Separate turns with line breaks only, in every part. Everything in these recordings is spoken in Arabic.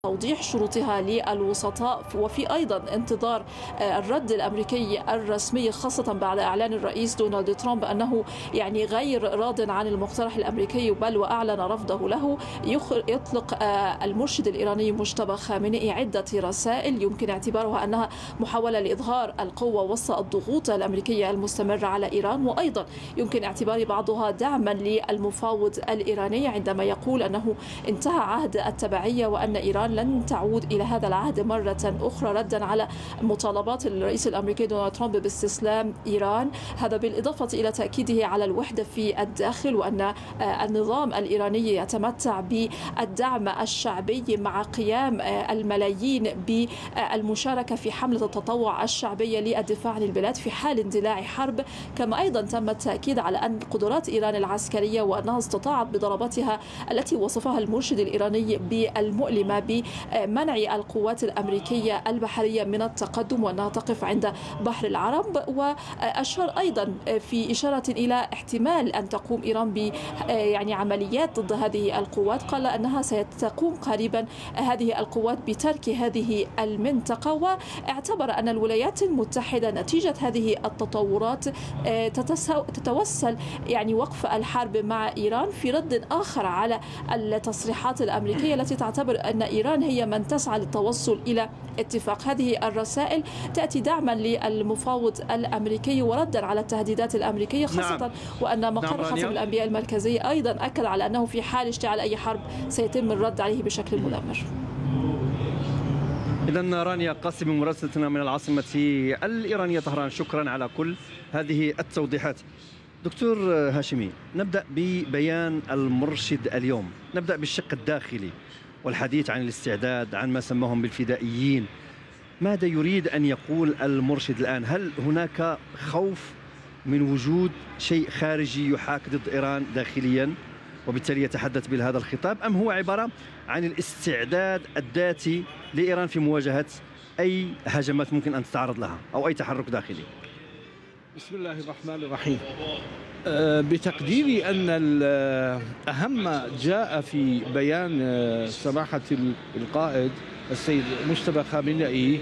توضيح شروطها للوسطاء، وفي أيضا انتظار الرد الأمريكي الرسمي، خاصة بعد إعلان الرئيس دونالد ترامب أنه غير راض عن المقترح الأمريكي بل وأعلن رفضه له. يطلق المرشد الإيراني مجتبى خامنئي عدة رسائل يمكن اعتبارها أنها محاولة لإظهار القوة وسط الضغوط الأمريكية المستمرة على إيران، وأيضا يمكن اعتبار بعضها دعما للمفاوض الإيراني عندما يقول أنه انتهى عهد التبعية وأن إيران لن تعود إلى هذا العهد مرة أخرى، ردا على مطالبات الرئيس الأمريكي دونالد ترامب باستسلام إيران. هذا بالإضافة إلى تأكيده على الوحدة في الداخل، وأن النظام الإيراني يتمتع بالدعم الشعبي مع قيام الملايين بالمشاركة في حملة التطوع الشعبية للدفاع عن البلاد في حال اندلاع حرب. كما أيضا تم التأكيد على أن قدرات إيران العسكرية وأنها استطاعت بضرباتها التي وصفها المرشد الإيراني بالمؤلمة بمنع القوات الأمريكية البحرية من التقدم، وأنها تقف عند بحر العرب. وأشار أيضا في إشارة إلى احتمال أن تقوم إيران ب عمليات ضد هذه القوات، قال أنها ستقوم قريبا هذه القوات بترك هذه المنطقة. واعتبر أن الولايات المتحدة نتيجة هذه التطورات تتوسل وقف الحرب مع إيران في رد آخر على التصريحات الأمريكية التي تعتبر أن إيران هي من تسعى للتوصل إلى اتفاق. هذه الرسائل تأتي دعما للمفاوض الأمريكي وردا على التهديدات الأمريكية، خاصة وأن مقر خاتم الأنبياء المركزي أيضا أكد على أنه في حال اشتعال أي حرب سيتم الرد عليه بشكل مدمر.
إذن رانيا قاسم مراسلتنا من العاصمة الإيرانية طهران، شكرا على كل هذه التوضيحات. دكتور هاشمي، نبدأ ببيان المرشد اليوم، نبدأ بالشق الداخلي والحديث عن الاستعداد، عن ما سماهم بالفدائيين. ماذا يريد أن يقول المرشد الآن؟ هل هناك خوف من وجود شيء خارجي يحاك ضد إيران داخليا وبالتالي يتحدث بهذا الخطاب، أم هو عبارة عن الاستعداد الذاتي لإيران في مواجهة أي هجمات ممكن أن تتعرض لها أو أي تحرك داخلي؟
بسم الله الرحمن الرحيم. بتقديري أن الأهم جاء في بيان سماحة القائد السيد مجتبى خامنئي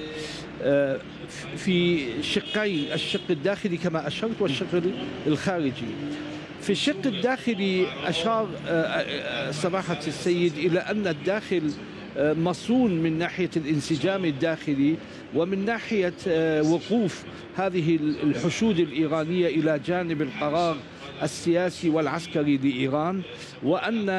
في شقين، الشق الداخلي كما أشرت والشق الخارجي. في الشق الداخلي أشار سماحة السيد إلى أن الداخل مصون من ناحية الانسجام الداخلي ومن ناحية وقوف هذه الحشود الإيرانية إلى جانب القرار السياسي والعسكري لإيران، وأن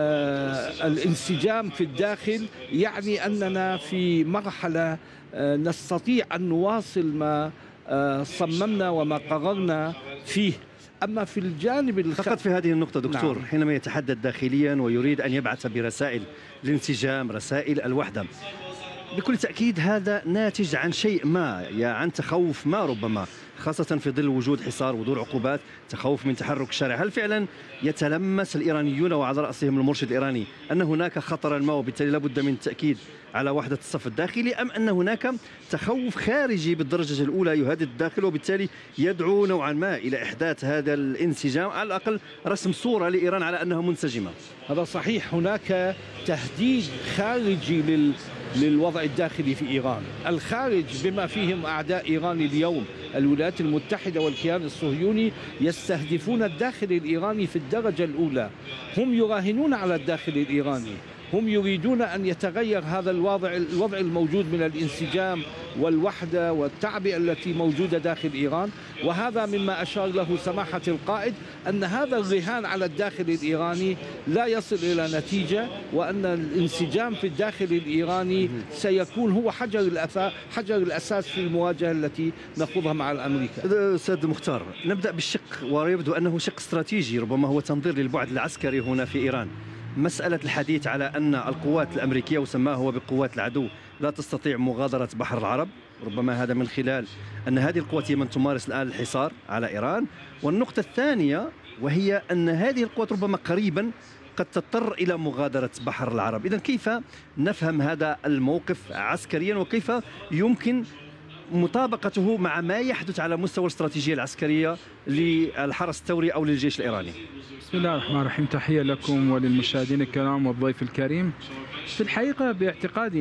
الانسجام في الداخل يعني أننا في مرحلة نستطيع أن نواصل ما صممنا وما قررنا فيه. أما في الجانب
فقط في هذه النقطة دكتور، نعم. حينما يتحدث داخليا ويريد أن يبعث برسائل الانسجام، رسائل الوحدة، بكل تأكيد هذا ناتج عن شيء ما، عن تخوف ما ربما، خاصة في ظل وجود حصار ودور عقوبات، تخوف من تحرك الشارع. هل فعلا يتلمس الإيرانيون وعلى رأسهم المرشد الإيراني أن هناك خطرا ما وبالتالي لابد من التأكيد على وحدة الصف الداخلي، أم أن هناك تخوف خارجي بالدرجة الأولى يهدد الداخل وبالتالي يدعو نوعا ما إلى إحداث هذا الانسجام، على الأقل رسم صورة لإيران على أنها منسجمة؟
هذا صحيح، هناك تهديد خارجي للوضع الداخلي في إيران. الخارج بما فيهم أعداء إيران اليوم الولايات المتحدة والكيان الصهيوني يستهدفون الداخل الإيراني في الدرجة الأولى. هم يراهنون على الداخل الإيراني، هم يريدون أن يتغير هذا الوضع الموجود من الانسجام والوحدة والتعبئة التي موجودة داخل إيران. وهذا مما أشار له سماحة القائد، أن هذا الرهان على الداخل الإيراني لا يصل إلى نتيجة، وأن الانسجام في الداخل الإيراني سيكون هو حجر الأساس في المواجهة التي نخوضها مع الأمريكا.
أستاذ مختار، نبدأ بالشق ويبدو أنه شق استراتيجي، ربما هو تنظير للبعد العسكري هنا في إيران. مسألة الحديث على أن القوات الأمريكية وسماها هو بقوات العدو لا تستطيع مغادرة بحر العرب، ربما هذا من خلال أن هذه القوات هي من تمارس الآن الحصار على إيران. والنقطة الثانية وهي أن هذه القوات ربما قريبا قد تضطر إلى مغادرة بحر العرب. إذن كيف نفهم هذا الموقف عسكريا، وكيف يمكن مطابقته مع ما يحدث على مستوى الاستراتيجية العسكرية للحرس الثوري أو للجيش الإيراني؟
بسم الله الرحمن الرحيم، تحية لكم وللمشاهدين الكرام والضيف الكريم. في الحقيقة باعتقادي